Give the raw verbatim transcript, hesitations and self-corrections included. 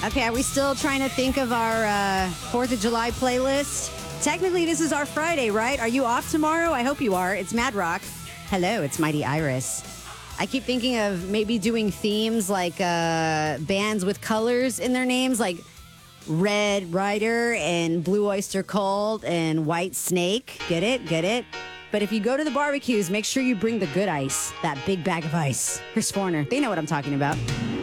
Okay, are we still trying to think of our uh, fourth of July playlist? Technically, this is our Friday, right? Are you off tomorrow? I hope you are. It's Mad Rock. Hello, it's Mighty Iris. I keep thinking of maybe doing themes like uh, bands with colors in their names, like Red Rider and Blue Oyster Cult and White Snake. Get it? Get it? But if you go to the barbecues, make sure you bring the good ice, that big bag of ice. Here's Foreigner. They know what I'm talking about.